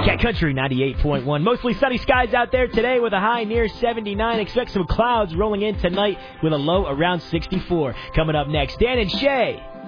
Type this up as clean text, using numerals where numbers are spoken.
Cat Country 98.1. Mostly sunny skies out there today with a high near 79. Expect some clouds rolling in tonight with a low around 64. Coming up next, Dan and Shay.